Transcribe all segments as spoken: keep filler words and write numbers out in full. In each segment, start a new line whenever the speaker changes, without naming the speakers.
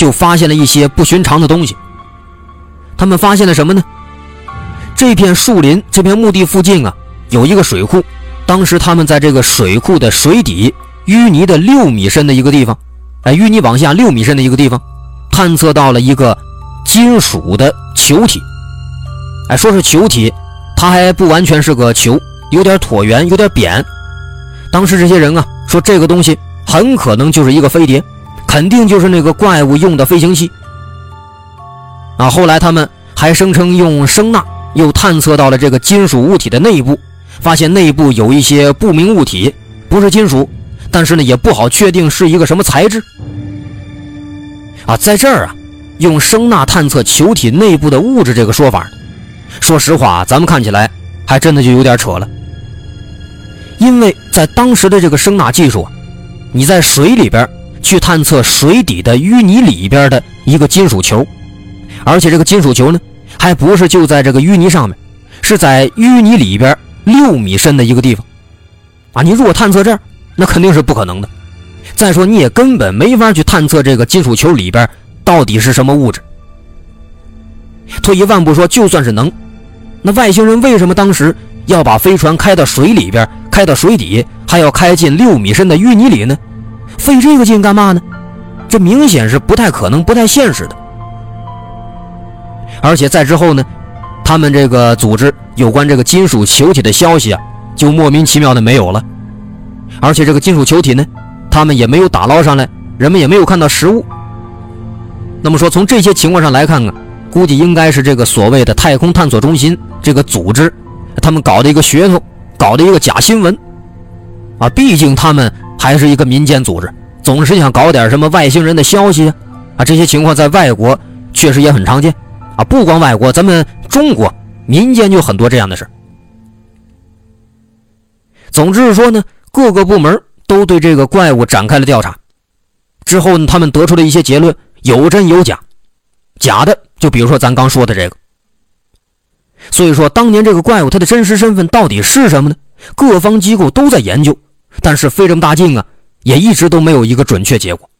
就发现了一些不寻常的东西。他们发现了什么呢？这片树林，这片墓地附近啊，有一个水库。当时他们在这个水库的水底淤泥的六米深的一个地方，哎，淤泥往下六米深的一个地方，探测到了一个金属的球体。哎，说是球体，它还不完全是个球，有点椭圆，有点扁。当时这些人啊，说这个东西很可能就是一个飞碟，肯定就是那个怪物用的飞行器。啊，后来他们还声称用声呐又探测到了这个金属物体的内部，发现内部有一些不明物体，不是金属，但是呢也不好确定是一个什么材质。啊，在这儿啊，用声呐探测球体内部的物质这个说法，说实话，咱们看起来还真的就有点扯了。因为在当时的这个声呐技术啊，你在水里边去探测水底的淤泥里边的一个金属球，而且这个金属球呢，还不是就在这个淤泥上面，是在淤泥里边六米深的一个地方啊！你如果探测这儿，那肯定是不可能的。再说你也根本没法去探测这个金属球里边到底是什么物质。退一万步说，就算是能，那外星人为什么当时要把飞船开到水里边，开到水底，还要开进六米深的淤泥里呢？费这个劲干嘛呢？这明显是不太可能，不太现实的。而且在之后呢，他们这个组织有关这个金属球体的消息啊，就莫名其妙的没有了。而且这个金属球体呢，他们也没有打捞上来，人们也没有看到实物。那么说从这些情况上来看啊，估计应该是这个所谓的太空探索中心这个组织，他们搞的一个噱头，搞的一个假新闻啊，毕竟他们还是一个民间组织，总是想搞点什么外星人的消息啊，啊这些情况在外国确实也很常见啊，不光外国，咱们中国民间就很多这样的事。总之是说呢，各个部门都对这个怪物展开了调查。之后呢，他们得出了一些结论，有真有假。假的就比如说咱刚说的这个。所以说当年这个怪物它的真实身份到底是什么呢？各方机构都在研究，但是费这么大劲啊，也一直都没有一个准确结果。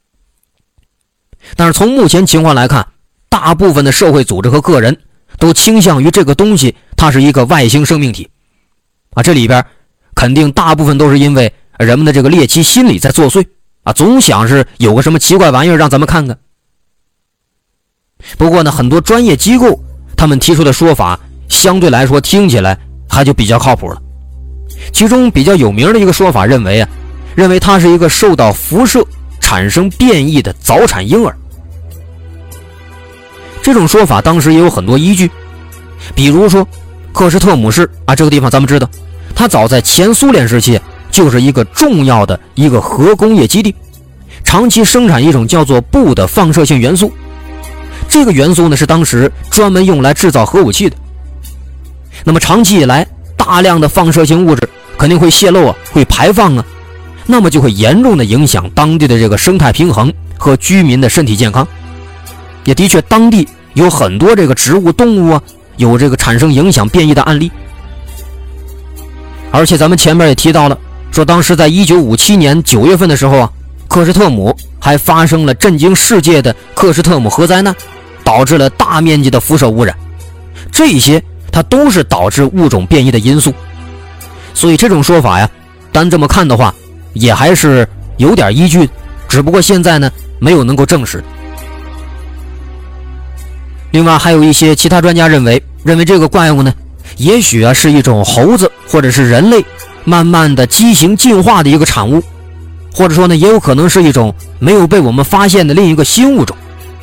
但是从目前情况来看，大部分的社会组织和个人都倾向于这个东西它是一个外星生命体啊，这里边肯定大部分都是因为人们的这个猎奇心理在作祟啊，总想是有个什么奇怪玩意儿让咱们看看。不过呢，很多专业机构他们提出的说法相对来说听起来还就比较靠谱了。其中比较有名的一个说法认为啊，认为它是一个受到辐射产生变异的早产婴儿。这种说法当时也有很多依据，比如说克什特姆市啊，这个地方咱们知道，它早在前苏联时期就是一个重要的一个核工业基地，长期生产一种叫做钚的放射性元素。这个元素呢是当时专门用来制造核武器的。那么长期以来，大量的放射性物质肯定会泄漏啊，会排放啊，那么就会严重的影响当地的这个生态平衡和居民的身体健康。也的确，当地有很多这个植物动物啊，有这个产生影响变异的案例。而且咱们前面也提到了，说当时在一九五七年九月份的时候啊，克什特姆还发生了震惊世界的克什特姆核灾难，导致了大面积的辐射污染。这些它都是导致物种变异的因素。所以这种说法呀，单这么看的话也还是有点依据，只不过现在呢没有能够证实。另外还有一些其他专家认为认为这个怪物呢，也许啊是一种猴子或者是人类慢慢的畸形进化的一个产物，或者说呢也有可能是一种没有被我们发现的另一个新物种。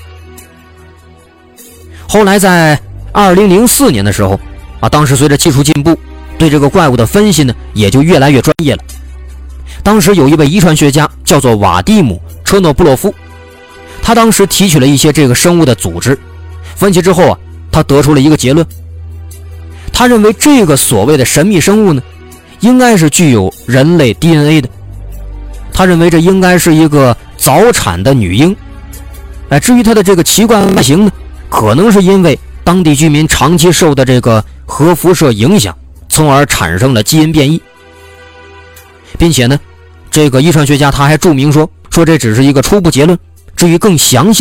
后来在二零零四年的时候啊，当时随着技术进步，对这个怪物的分析呢也就越来越专业了。当时有一位遗传学家叫做瓦蒂姆·车诺布洛夫，他当时提取了一些这个生物的组织，分析之后啊，他得出了一个结论。他认为这个所谓的神秘生物呢，应该是具有人类 D N A 的。他认为这应该是一个早产的女婴。哎，至于它的这个奇怪外形呢，可能是因为当地居民长期受的这个核辐射影响，从而产生了基因变异。并且呢，这个遗传学家他还注明说，说这只是一个初步结论，至于更详细